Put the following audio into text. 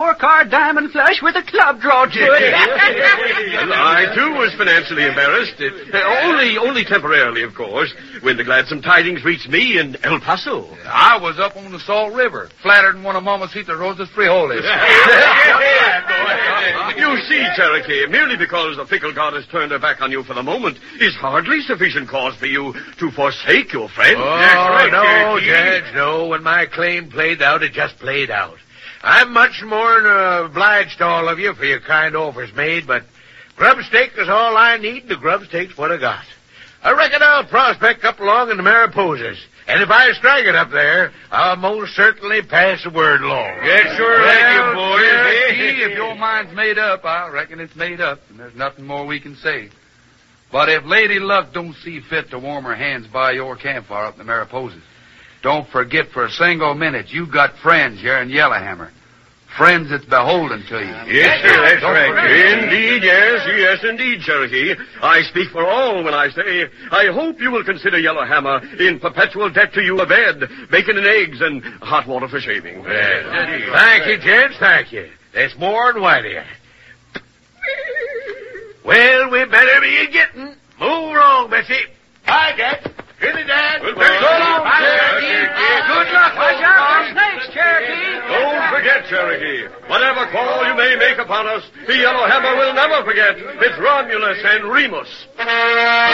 4-card diamond flush with a club draw to it. Well, I, too, was financially embarrassed. Only temporarily, of course, when the gladsome tidings reached me in El Paso. I was up on the Salt River, flattered in one of Mamacita Rosa's frijoles. You see, Cherokee, merely because the fickle goddess turned her back on you for the moment is hardly sufficient cause for you to forsake your friend. Oh, no, Judge, no. When my claim played out, it just played out. I'm much more than obliged to all of you for your kind offers made, but grub steak is all I need, and the grub steak's what I got. I reckon I'll prospect up along in the Mariposas, and if I strike it up there, I'll most certainly pass the word along. Yes, sure. Thank you, boys. Cherokee, if your mind's made up, I reckon it's made up, and there's nothing more we can say. But if Lady Luck don't see fit to warm her hands by your campfire up in the Mariposas, don't forget for a single minute you got friends here in Yellowhammer. Friends that's beholden to you. Yes, sir, that's right. Indeed, yes, indeed, Cherokee. I speak for all when I say, I hope you will consider Yellowhammer in perpetual debt to you a bed, bacon and eggs, and hot water for shaving. Thank you, gents, thank you. That's more than white here. Well, we better be getting. Move along, Bessie. Bye, Dad. Good night, Dad. Goodbye. So long, Cherokee. Good luck. Watch out for snakes, Cherokee. Don't forget, Cherokee. Whatever call you may make upon us, the Yellowhammer will never forget. It's Romulus and Remus.